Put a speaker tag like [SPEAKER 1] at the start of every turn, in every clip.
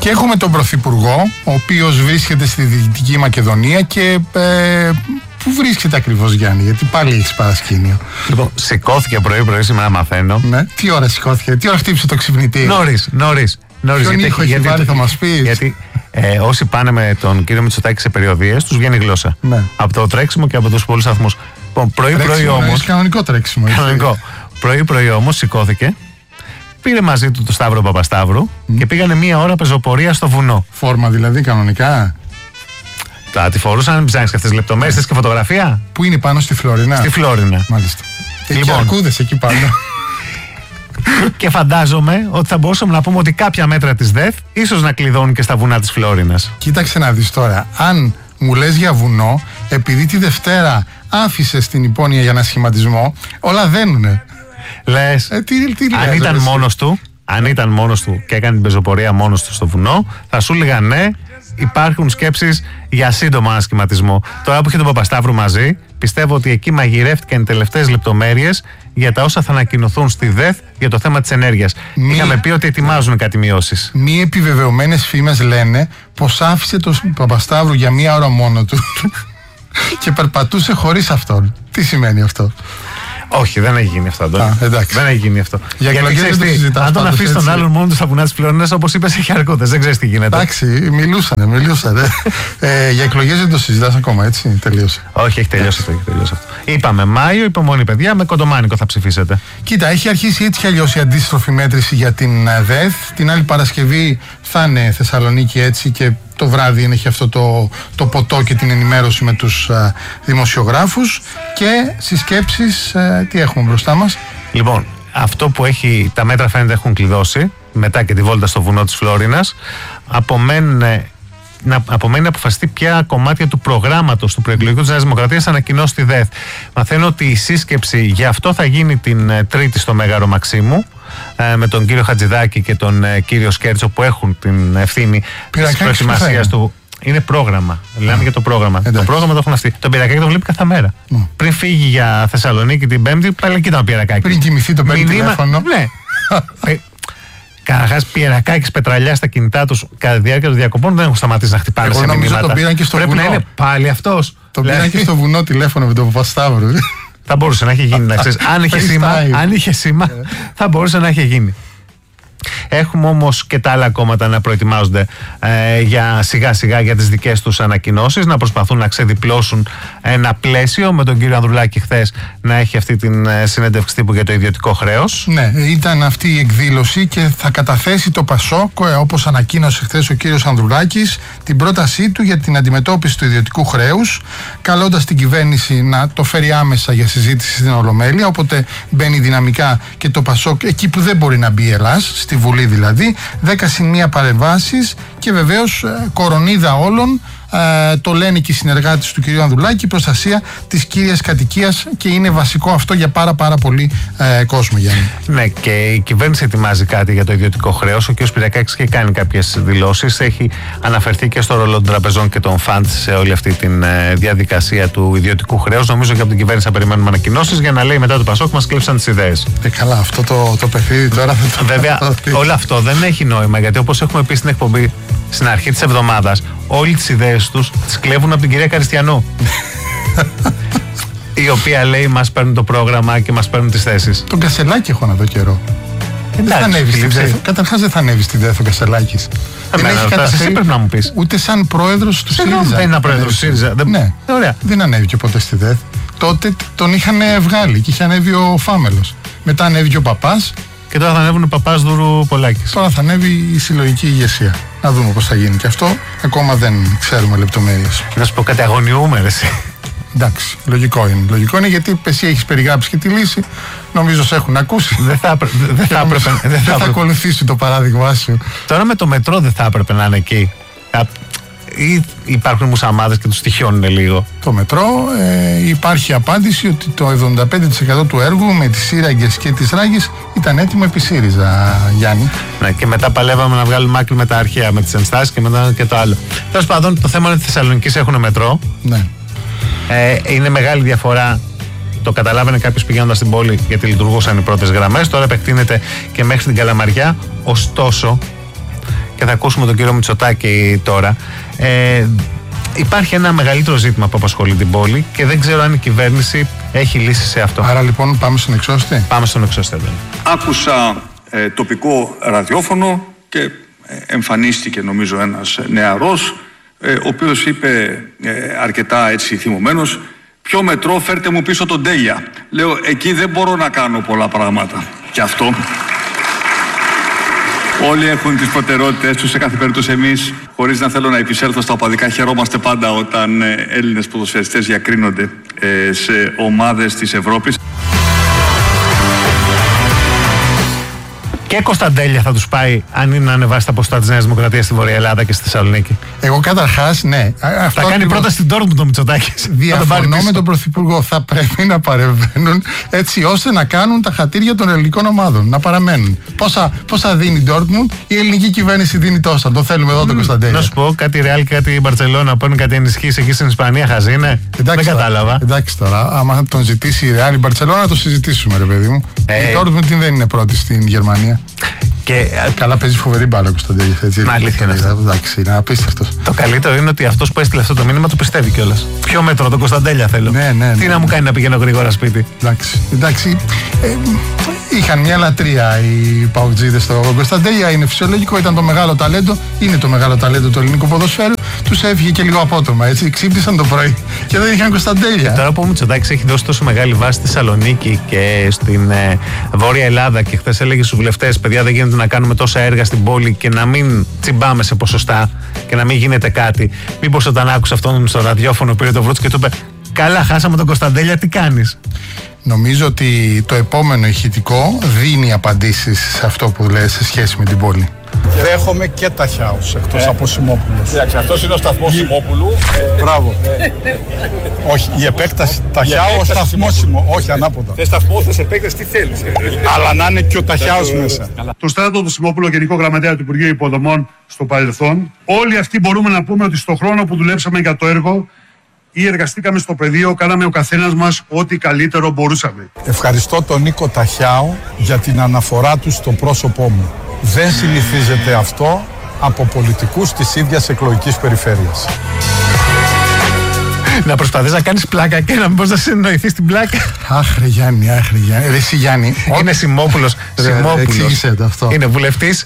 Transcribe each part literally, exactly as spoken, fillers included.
[SPEAKER 1] Και έχουμε τον Πρωθυπουργό, ο οποίος βρίσκεται στη Δυτική Μακεδονία και ε, πού βρίσκεται ακριβώς, Γιάννη, γιατί πάλι έχεις παρασκήνιο.
[SPEAKER 2] Λοιπόν, σηκώθηκε πρωί-πρωί σήμερα, μαθαίνω.
[SPEAKER 1] Ναι, τι ώρα σηκώθηκε, τι ώρα χτύπησε το ξυπνητήρι.
[SPEAKER 2] Νωρίς, νωρίς. νωρίς
[SPEAKER 1] Ποιον ήχο έχει βάλει, θα μας πεις.
[SPEAKER 2] Γιατί ε, όσοι πάνε με τον κύριο Μητσοτάκη σε περιοδίες, τους βγαίνει γλώσσα.
[SPEAKER 1] Ναι.
[SPEAKER 2] Από το τρέξιμο και από τους πολλούς σταθμούς. Λοιπόν, πρωί-πρωί όμως.
[SPEAKER 1] Κανονικό τρέξιμο.
[SPEAKER 2] Κανονικό. Πρωί-πρωί όμως σηκώθηκε. Πήρε μαζί του το Σταύρο Παπασταύρου mm. και πήγανε μία ώρα πεζοπορία στο βουνό.
[SPEAKER 1] Φόρμα δηλαδή, κανονικά.
[SPEAKER 2] Τα τη φορούσαν, μην ψάχνεις και αυτές τις λεπτομέρειες, θες και φωτογραφία.
[SPEAKER 1] Πού είναι, πάνω στη Φλόρινα?
[SPEAKER 2] Στη Φλόρινα.
[SPEAKER 1] Μάλιστα. Και
[SPEAKER 2] λοιπόν,
[SPEAKER 1] εκεί αρκούδες εκεί πάνω.
[SPEAKER 2] Και φαντάζομαι ότι θα μπορούσαμε να πούμε ότι κάποια μέτρα της ΔΕΘ ίσως να κλειδώνουν και στα βουνά της Φλόρινας.
[SPEAKER 1] Κοίταξε να δεις τώρα. Αν μου λες για βουνό, επειδή τη Δευτέρα άφησες την υπόνοια για ένα σχηματισμό, όλα δένουνε.
[SPEAKER 2] Λες,
[SPEAKER 1] ε, τι, τι
[SPEAKER 2] αν
[SPEAKER 1] λες,
[SPEAKER 2] ήταν
[SPEAKER 1] εσύ.
[SPEAKER 2] μόνος του, αν ήταν μόνος του και έκανε την πεζοπορία μόνος του στο βουνό, θα σου έλεγα ναι, υπάρχουν σκέψεις για σύντομο ανασχηματισμό. Τώρα που είχε τον Παπασταύρου μαζί, πιστεύω ότι εκεί μαγειρεύτηκαν οι τελευταίες λεπτομέρειες για τα όσα θα ανακοινωθούν στη ΔΕΘ για το θέμα της ενέργειας. Μη... Είχαμε πει ότι ετοιμάζουν κάτι μειώσεις.
[SPEAKER 1] Μη επιβεβαιωμένες φήμες λένε πως άφησε τον Παπασταύρου για μία ώρα μόνο του και περπατούσε χωρίς αυτόν. Τι σημαίνει αυτό?
[SPEAKER 2] Όχι, δεν έχει γίνει αυτό.
[SPEAKER 1] Α, εντάξει.
[SPEAKER 2] Δεν έχει γίνει αυτό.
[SPEAKER 1] Για εκλογές δεν το συζητάς.
[SPEAKER 2] Αν τον αφήσει τον άλλον μόνο του στα βουνά της Φλόρινας, όπως είπες, έχει αρκούδες. Δεν ξέρεις τι γίνεται.
[SPEAKER 1] Εντάξει, μιλούσανε, μιλούσανε. ε, για εκλογές δεν το συζητάς ακόμα, έτσι. Τελείωσε.
[SPEAKER 2] Όχι, έχει τελειώσει αυτό. Έχει τελειώσει αυτό. Είπαμε Μάιο, υπομονή, παιδιά, με κοντομάνικο θα ψηφίσετε.
[SPEAKER 1] Κοίτα, έχει αρχίσει έτσι κι αλλιώς η αντίστροφη μέτρηση για την ΔΕΘ. Την άλλη Παρασκευή θα είναι Θεσσαλονίκη, έτσι, και το βράδυ είναι, έχει αυτό το, το ποτό και την ενημέρωση με τους α, δημοσιογράφους. Και στις σκέψεις, α, τι έχουμε μπροστά μας?
[SPEAKER 2] Λοιπόν, αυτό που έχει, τα μέτρα φαίνεται έχουν κλειδώσει μετά και τη βόλτα στο βουνό της Φλόρινας. Απομένουν να, απομένει να αποφασιστεί ποια κομμάτια του προγράμματος του προεκλογικού της Νέας Δημοκρατίας θα ανακοινώσει τη ΔΕΘ. Μαθαίνω ότι η σύσκεψη γι' αυτό θα γίνει την Τρίτη στο Μέγαρο Μαξίμου, ε, με τον κύριο Χατζηδάκη και τον ε, κύριο Σκέρτσο, που έχουν την ευθύνη της προετοιμασίας του. Είναι πρόγραμμα. Λέμε yeah. για το πρόγραμμα.
[SPEAKER 1] Εντάξει.
[SPEAKER 2] Το πρόγραμμα το έχουν αυτοί. Τον Πυρακάκη το βλέπει κάθε μέρα. Mm. Πριν φύγει για Θεσσαλονίκη την Πέμπτη, πάλι εκεί ήταν ο Πυρακάκη.
[SPEAKER 1] Πριν κοιμηθεί το πέμπτη τηλέφωνο.
[SPEAKER 2] Ναι. Καταρχάς, Πιερακάκης, πετραλιά στα κινητά τους κατά τη διάρκεια των διακοπών δεν έχουν σταματήσει να χτυπάνε.
[SPEAKER 1] Εγώ
[SPEAKER 2] σε
[SPEAKER 1] νομίζω
[SPEAKER 2] μηνύματα.
[SPEAKER 1] τον πήραν και στο
[SPEAKER 2] Πρέπει
[SPEAKER 1] βουνό.
[SPEAKER 2] να είναι πάλι αυτός.
[SPEAKER 1] Τον πήραν και στο βουνό τηλέφωνο με τον Παπασταύρου.
[SPEAKER 2] Θα μπορούσε να έχει γίνει, να ξέρεις. Αν είχε σήμα, αν είχε σήμα θα μπορούσε να έχει γίνει. Έχουμε όμως και τα άλλα κόμματα να προετοιμάζονται ε, για σιγά σιγά για τις δικές τους ανακοινώσεις, να προσπαθούν να ξεδιπλώσουν ένα πλαίσιο, με τον κύριο Ανδρουλάκη χθες να έχει αυτή την ε, συνέντευξη τύπου για το ιδιωτικό χρέος.
[SPEAKER 1] Ναι, ήταν αυτή η εκδήλωση και θα καταθέσει το ΠΑΣΟΚ, όπως ανακοίνωσε χθες ο κύριος Ανδρουλάκης, την πρότασή του για την αντιμετώπιση του ιδιωτικού χρέους, καλώντας την κυβέρνηση να το φέρει άμεσα για συζήτηση στην Ολομέλεια. Οπότε μπαίνει δυναμικά και το ΠΑΣΟΚ εκεί που δεν μπορεί να μπει η Ελλάς, στη Βουλή δηλαδή, δέκα συν μία παρεμβάσεις και βεβαίως ε, κορονίδα όλων, ε, το λένε και οι συνεργάτες του κ. Ανδρουλάκη, η προστασία της κύριας κατοικίας, και είναι βασικό αυτό για πάρα πάρα πολύ ε, κόσμο, Γιάννη.
[SPEAKER 2] Ναι, και η κυβέρνηση ετοιμάζει κάτι για το ιδιωτικό χρέος. Ο κ. Πυριακάκης έχει κάνει κάποιες δηλώσεις, έχει αναφερθεί και στο ρόλο των τραπεζών και των φαντ σε όλη αυτή τη ε, διαδικασία του ιδιωτικού χρέους. Νομίζω και από την κυβέρνηση θα περιμένουμε ανακοινώσεις για να λέει μετά το ΠΑΣΟΚ μας κλέψαν τις ιδέες.
[SPEAKER 1] Ε, καλά, αυτό το, το παιχνίδι τώρα θα το.
[SPEAKER 2] Βέβαια, όλο αυτό δεν έχει νόημα, γιατί όπως έχουμε πει στην εκπομπή στην αρχή της εβδομάδας, όλοι τις ιδέες τους τις κλέβουν από την κυρία Καριστιανού. Η οποία λέει μας παίρνουν το πρόγραμμα και μας παίρνουν τις θέσεις.
[SPEAKER 1] Τον Κασελάκη έχω να δω καιρό.
[SPEAKER 2] Εντάξει,
[SPEAKER 1] καταρχάς δεν θα ανέβει στη ΔΕΘ ο Κασελάκης.
[SPEAKER 2] Εσύ πρέπει να μου πεις.
[SPEAKER 1] Ούτε σαν πρόεδρος του ΣΥΡΙΖΑ.
[SPEAKER 2] Δεν είναι πρόεδρος του ΣΥΡΙΖΑ.
[SPEAKER 1] Ναι, δεν ανέβηκε ποτέ στη ΔΕΘ. Τότε τον είχαν βγάλει και είχε ανέβει ο Φάμελος. Μετά ανέβηκε ο Παπάς.
[SPEAKER 2] Και τώρα θα ανέβουν ο Παπάς Δούρου Πολάκης.
[SPEAKER 1] Τώρα θα ανέβει η συλλογική ηγεσία. Να δούμε πώς θα γίνει και αυτό. Ακόμα δεν ξέρουμε λεπτομέρειες.
[SPEAKER 2] Να σου πω κάτι, αγωνιούμε ρε εσύ.
[SPEAKER 1] Εντάξει, λογικό είναι. Λογικό είναι, γιατί εσύ έχεις περιγράψει και τη λύση. Νομίζω σε έχουν ακούσει.
[SPEAKER 2] Δεν θα, δεν θα έπρεπε.
[SPEAKER 1] Δεν θα, θα ακολουθήσει το παράδειγμά σου.
[SPEAKER 2] Τώρα με το μετρό δεν θα έπρεπε να είναι εκεί. Ή υπάρχουν μουσαμάδες και τους τυχιώνουν λίγο.
[SPEAKER 1] Το μετρό, ε, υπάρχει απάντηση ότι το εβδομήντα πέντε τοις εκατό του έργου με τις σύραγγες και τις ράγες ήταν έτοιμο επί ΣΥΡΙΖΑ, Γιάννη.
[SPEAKER 2] Ναι, και μετά παλεύαμε να βγάλουμε άκρη με τα αρχαία, με τις ενστάσεις και μετά και το άλλο. Τέλος πάντων, το θέμα είναι ότι οι Θεσσαλονικείς έχουν μετρό.
[SPEAKER 1] Ναι.
[SPEAKER 2] Ε, είναι μεγάλη διαφορά. Το καταλάβαινε κάποιος πηγαίνοντας στην πόλη, γιατί λειτουργούσαν οι πρώτες γραμμές. Τώρα επεκτείνεται και μέχρι την Καλαμαριά. Ωστόσο, και και θα ακούσουμε τον κύριο Μητσοτάκη τώρα. Ε, Υπάρχει ένα μεγαλύτερο ζήτημα που απασχολεί την πόλη και δεν ξέρω αν η κυβέρνηση έχει λύσει σε αυτό.
[SPEAKER 1] Άρα λοιπόν πάμε στον εξώστη.
[SPEAKER 2] Πάμε στον εξώστη.
[SPEAKER 3] Άκουσα ε, τοπικό ραδιόφωνο και ε, εμφανίστηκε νομίζω ένας νεαρός ε, ο οποίος είπε ε, αρκετά έτσι θυμωμένος, ποιο μετρό, φέρτε μου πίσω τον Τέλεια. Λέω, εκεί δεν μπορώ να κάνω πολλά πράγματα. Και αυτό. Όλοι έχουν τις προτεραιότητες τους, σε κάθε περίπτωση εμείς, χωρίς να θέλω να επισέλθω στα οπαδικά, χαιρόμαστε πάντα όταν ε, Έλληνες ποδοσφαιριστές διακρίνονται ε, σε ομάδες της Ευρώπης.
[SPEAKER 2] Και Κωνσταντέλια θα τους πάει αν είναι να ανεβάσει τα ποσοστά της Νέας Δημοκρατίας στη Βόρεια Ελλάδα και στη Θεσσαλονίκη.
[SPEAKER 1] Εγώ καταρχάς, ναι.
[SPEAKER 2] Αυτό θα κάνει πρώτα στην Ντόρτμουντ το Μητσοτάκης.
[SPEAKER 1] Διαφωνώ με τον Πρωθυπουργό. Θα πρέπει να παρεμβαίνουν έτσι ώστε να κάνουν τα χατήρια των ελληνικών ομάδων. Να παραμένουν. Πόσα, πόσα δίνει η Ντόρτμουντ, η ελληνική κυβέρνηση δίνει τόσα. Το θέλουμε εδώ mm, τον Κωνσταντέλια.
[SPEAKER 2] Να σου πω κάτι Ρεάλ και κάτι Μπαρτσελόνα, παίρνουν κάτι ενισχύσει εκεί στην Ισπανία, χαζίνε. Δεν κατάλαβα.
[SPEAKER 1] Εντάξει τώρα, άμα τον ζητήσει η Ρεάλ η Μπαρτσελόνα, να το συζητήσουμε, ρε παιδί μου. Ε, η Ντόρτμουντ δεν είναι πρώτη στην Γερμανία. Και... Καλά, παίζει φοβερή μπάλα ο Κωνσταντέλια.
[SPEAKER 2] Αλήθεια είναι αυτό.
[SPEAKER 1] Εντάξει, είναι απίστευτο.
[SPEAKER 2] Το καλύτερο είναι ότι αυτό που έστειλε αυτό το μήνυμα το πιστεύει κιόλας. Ποιο μέτρο, τον Κωνσταντέλια θέλω.
[SPEAKER 1] Ναι, ναι, ναι.
[SPEAKER 2] Τι να μου κάνει να πηγαίνω γρήγορα σπίτι.
[SPEAKER 1] Εντάξει. εντάξει. Ε, είχαν μια λατρεία οι παουτζίδες στο Κωνσταντέλια. Είναι φυσιολογικό, ήταν το μεγάλο ταλέντο. Είναι το μεγάλο ταλέντο του ελληνικού ποδοσφαίρου. Τους έφυγε και λίγο απότομα. Έτσι. Ξύπνησαν το πρωί και δεν είχαν Κωνσταντέλια.
[SPEAKER 2] Και τώρα που ο Μητσοτάκης έχει δώσει τόσο μεγάλη βάση στη Θεσσαλονίκη και στην ε, Βόρεια Ελλάδα και χθες έλεγε στους βουλευτές, παιδιά, δεν γίνεται να κάνουμε τόσα έργα στην πόλη και να μην τσιμπάμε σε ποσοστά και να μην γίνεται κάτι. Μήπως όταν άκουσε αυτόν στο ραδιόφωνο πήρε το βρούτς και του είπε, καλά, χάσαμε τον Κωνσταντέλια, τι κάνεις.
[SPEAKER 1] Νομίζω ότι το επόμενο ηχητικό δίνει απαντήσεις σε αυτό που λες σε σχέση με την πόλη.
[SPEAKER 4] Δέχομαι και τα Χάους εκτός ε, από Σιμόπουλος.
[SPEAKER 5] Κοιτάξτε, αυτός είναι ο σταθμός Σιμόπουλου.
[SPEAKER 4] Μπράβο. Όχι, η επέκταση Ταχιάου, ο σταθμός Σιμόπουλου. Όχι, ανάποδα.
[SPEAKER 5] Θες σταθμό, θες επέκταση, τι θέλεις.
[SPEAKER 4] Αλλά να είναι και ο Ταχιάους μέσα.
[SPEAKER 6] Το στράτο του Σιμόπουλου, Γενικό Γραμματέα του Υπουργείου Υποδομών στο παρελθόν, όλοι αυτοί μπορούμε να πούμε ότι στον χρόνο που δουλέψαμε για το έργο ή εργαστήκαμε στο πεδίο, κάναμε ο καθένας μας ό,τι καλύτερο μπορούσαμε.
[SPEAKER 4] Ευχαριστώ τον Νίκο Ταχιάου για την αναφορά του στο πρόσωπό μου. Δεν συνηθίζεται αυτό από πολιτικούς της ίδιας εκλογικής περιφέρειας.
[SPEAKER 2] Να προσπαθείς να κάνεις πλάκα και να μπορείς να συνεννοηθείς την πλάκα.
[SPEAKER 1] Άχρε Γιάννη, άχρε Γιάννη. Ρε εσύ Γιάννη.
[SPEAKER 2] Είναι Σιμόπουλος.
[SPEAKER 1] Εξήγησέ το αυτό.
[SPEAKER 2] Είναι βουλευτής.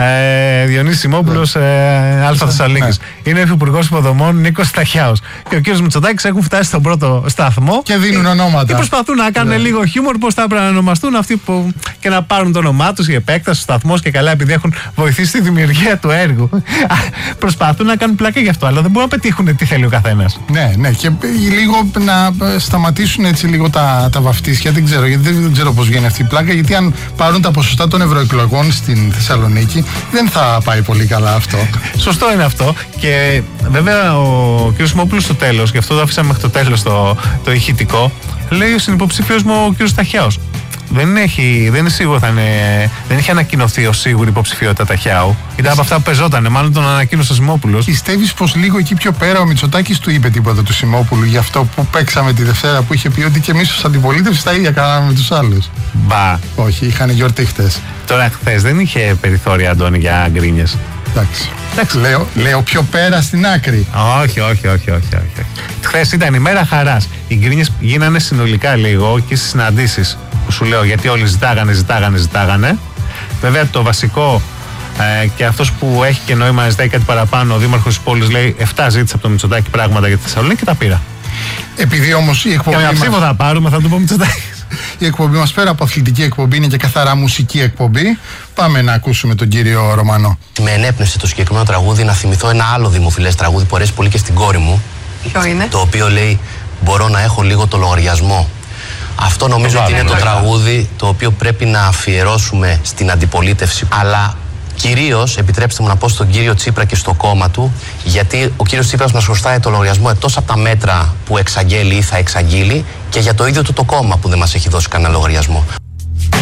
[SPEAKER 2] Ε, Διονύσης Σιμόπουλος, ε, Αλφα Θεσσαλονίκης. Ναι. Είναι υφυπουργός υποδομών Νίκος Ταχιάους. Και ο κύριος Μητσοτάκης έχουν φτάσει στον πρώτο σταθμό.
[SPEAKER 1] Και δίνουν ονόματα.
[SPEAKER 2] Και προσπαθούν να κάνουν ναι. λίγο χιούμορ πώς θα έπρεπε να ονομαστούν αυτοί που. Και να πάρουν το όνομά τους, η επέκταση, ο σταθμός και καλά, επειδή έχουν βοηθήσει στη δημιουργία του έργου. Προσπαθούν να κάνουν πλάκα γι' αυτό, αλλά δεν μπορούν να πετύχουν τι θέλει ο καθένας.
[SPEAKER 1] Ναι, ναι. Και λίγο να σταματήσουν έτσι λίγο τα, τα βαφτίσια. Δεν ξέρω, γιατί δεν ξέρω πώς βγαίνει αυτή η πλάκα. Γιατί αν πάρουν τα ποσοστά των ευρωεκλογών στην Θεσσαλονίκη, δεν θα πάει πολύ καλά αυτό.
[SPEAKER 2] Σωστό είναι αυτό. Και βέβαια ο κ. Σιμόπουλος στο τέλος, γι' αυτό το άφησα μέχρι το τέλος το, το ηχητικό, λέει ο συνυποψήφιος μου ο κ. Ταχιάους. Δεν, έχει, δεν είναι σίγουρο, θα είναι, δεν έχει ανακοινωθεί ως σίγουρη υποψηφιότητα Ταχιάου. Ήταν από αυτά που πεζότανε, μάλλον τον ανακοίνωσε ο Σιμόπουλος.
[SPEAKER 1] Πιστεύεις πως λίγο εκεί πιο πέρα ο Μητσοτάκης του είπε τίποτα του Σιμόπουλου για αυτό που παίξαμε τη Δευτέρα, που είχε πει ότι και εμείς ως αντιπολίτευση τα ίδια κάναμε με τους άλλους?
[SPEAKER 2] Μπα.
[SPEAKER 1] Όχι, είχαν γιορτή χτες.
[SPEAKER 2] Τώρα χθες δεν είχε περιθώρια, Αντώνη, για γκρίνιες.
[SPEAKER 1] Εντάξει. Εντάξει. Λέω, λέω πιο πέρα στην άκρη.
[SPEAKER 2] Όχι, όχι, όχι, όχι, όχι. Χθες ήταν η μέρα χαράς. Οι γκρίνιες γίνανε συνολικά λίγο και στις συναντήσεις που σου λέω, γιατί όλοι ζητάγανε, ζητάγανε, ζητάγανε. Βέβαια το βασικό ε, και αυτός που έχει και νόημα να ζητάει κάτι παραπάνω, ο δήμαρχος της πόλης λέει εφτά ζήτησε από το Μητσοτάκη πράγματα για τη Θεσσαλονίκη και τα πήρα.
[SPEAKER 1] Επειδή όμως η εκπομπή.
[SPEAKER 2] Καμιά ψήφο θα πάρουμε, θα το πω Μητσοτάκη.
[SPEAKER 1] Η εκπομπή μας πέρα από αθλητική εκπομπή είναι και καθαρά μουσική εκπομπή. Πάμε να ακούσουμε τον κύριο Ρωμανό.
[SPEAKER 7] Με ενέπνευσε το συγκεκριμένο τραγούδι να θυμηθώ ένα άλλο δημοφιλές τραγούδι που αρέσει πολύ και στην κόρη μου.
[SPEAKER 8] Ποιο είναι?
[SPEAKER 7] Το οποίο λέει μπορώ να έχω λίγο το λογαριασμό. Αυτό νομίζω ότι είναι το τραγούδι το οποίο πρέπει να αφιερώσουμε στην αντιπολίτευση. Αλλά κυρίως, επιτρέψτε μου να πω στον κύριο Τσίπρα και στο κόμμα του, γιατί ο κύριος Τσίπρας μας χρωστάει το λογαριασμό εκτός από τα μέτρα που εξαγγέλει ή θα εξαγγείλει και για το ίδιο του το κόμμα που δεν μας έχει δώσει κανένα λογαριασμό.